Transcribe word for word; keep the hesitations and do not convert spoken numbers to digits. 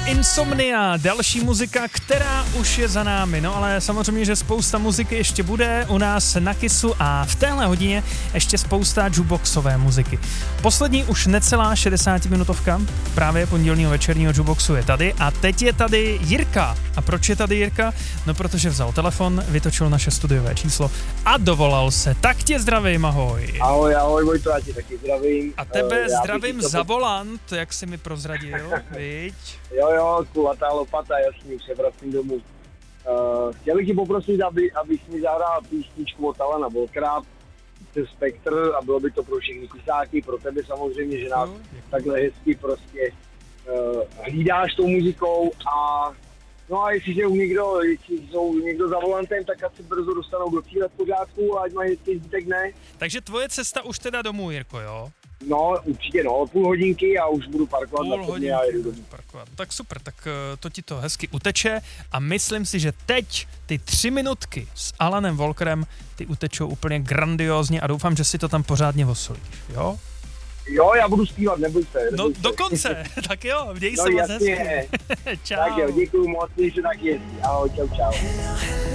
Insomnia, další muzika, která už je za námi, no ale samozřejmě, že spousta muziky ještě bude u nás na Kissu a v téhle hodině ještě spousta jukeboxové muziky. Poslední už necelá šedesátiminutovka právě pondělního večerního jukeboxu je tady a teď je tady Jirka. A proč je tady Jirka? No protože vzal telefon, vytočil naše studiové číslo a dovolal se. Tak tě zdravím, ahoj. Ahoj, ahoj, Vojto, já tě taky zdravím. A tebe uh, zdravím to... za volant, jak jsi mi prozradil, viď? Jo, jo, kulatá lopata, jasný, už se vracím domů. Uh, chtěl bych ti poprosit, aby, abys mi zahrál písničku od Alana Walkera, Spektr, a bylo by to pro všechny kusáky, pro tebe samozřejmě, že nás no, takhle hezky prostě uh, hlídáš tou muzikou a no a jestli je někdo, jestli jsou někdo za volantem, tak ať se brzo dostanou do cíle v pořádku a ať mají hezký zbytek dne. Takže tvoje cesta už teda domů, Jirko, jo? No, určitě no, půl hodinky a už budu parkovat půl na chodně a jedu domů. Parkovat. Tak super, tak to ti to hezky uteče a myslím si, že teď ty tři minutky s Alanem Walkerem ty utečou úplně grandiózně a doufám, že si to tam pořádně osolíš, jo? Jo, já budu zpívat, neboj se. Neboj no se. dokonce, tak jo, měj no, se moc jasně. hezky. Čau. Tak jo, děkuju moc, že taky jezdí. Ahoj, čau, čau.